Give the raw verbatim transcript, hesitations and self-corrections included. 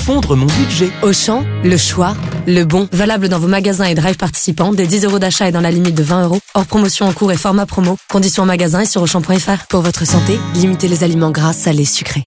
fondre mon budget. Auchan, le choix, le bon. Valable dans vos magasins et drive participants, dès dix euros d'achat et dans la limite de vingt euros. Hors promotion en cours et format promo. Conditions en magasin et sur auchan point f r. Pour votre santé, limitez les aliments gras, salés, sucrés.